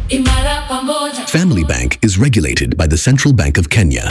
Family Bank is regulated by the Central Bank of Kenya.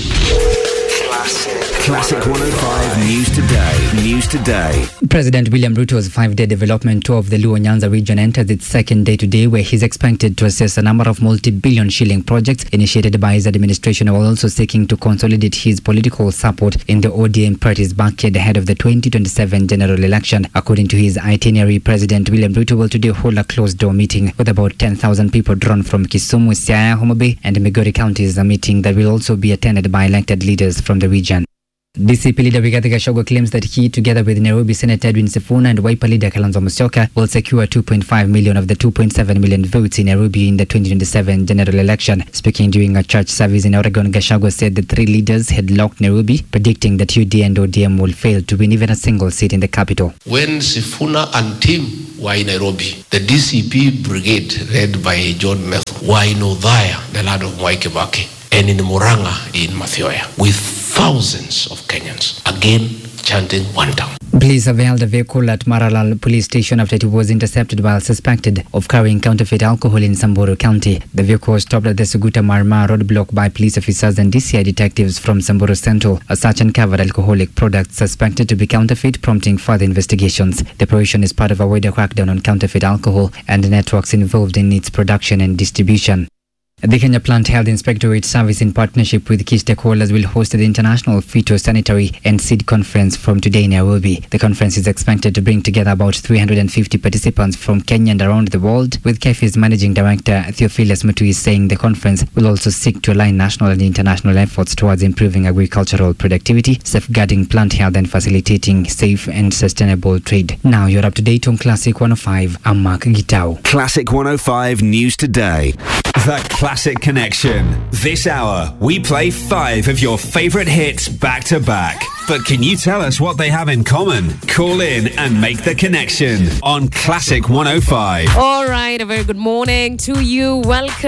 Classic 105 News Today. News Today. President William Ruto's 5-day development tour of the Luo Nyanza region enters its second day today, where he's expected to assess a number of multi-billion shilling projects initiated by his administration, while also seeking to consolidate his political support in the ODM party's backyard ahead of the 2027 general election. According to his itinerary, President William Ruto will today hold a closed-door meeting with about 10,000 people drawn from Kisumu, Siaya, Homa Bay and Migori counties, a meeting that will also be attended by elected leaders from the region. DCP leader Rigathi Gachagua claims that he, together with Nairobi Senator Edwin Sifuna and Wiper leader Kalonzo Musyoka, will secure 2.5 million of the 2.7 million votes in Nairobi in the 2027 general election. Speaking during a church service in Oregon, Gachagua said the three leaders had locked Nairobi, predicting that UDA and ODM will fail to win even a single seat in the capital. When Sifuna and team were in Nairobi, the DCP brigade, led by John Methu, were in Othaya, the land of Mwai Kibaki, and in Murang'a in Mathioya, with thousands of Kenyans again chanting one town. Police have held a vehicle at Maralal police station after it was intercepted while suspected of carrying counterfeit alcohol in Samburu County. The vehicle was stopped at the Suguta Marmar roadblock by police officers and DCI detectives from Samburu Central. A search uncovered alcoholic products suspected to be counterfeit, prompting further investigations. The operation is part of a wider crackdown on counterfeit alcohol and networks involved in its production and distribution. The Kenya Plant Health Inspectorate Service, in partnership with key stakeholders, will host the International Phytosanitary and Seed Conference from today in Nairobi. The conference is expected to bring together about 350 participants from Kenya and around the world, with KEFI's Managing Director Theophilus Mutui saying the conference will also seek to align national and international efforts towards improving agricultural productivity, safeguarding plant health and facilitating safe and sustainable trade. Now you're up to date on Classic 105. I'm Mark Gitao. Classic 105 News Today. The Classic Connection. This hour, we play 5 of your favourite hits back to back. But can you tell us what they have in common? Call in and make the connection on Classic 105. All right, a very good morning to you. Welcome